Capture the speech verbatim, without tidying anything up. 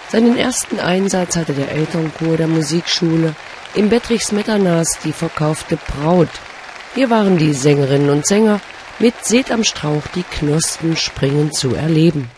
Seinen ersten Einsatz hatte der Elternchor der Musikschule im Bettrich Smetanas Die verkaufte Braut. Hier waren die Sängerinnen und Sänger mit Seht am Strauch die Knospen springen zu erleben.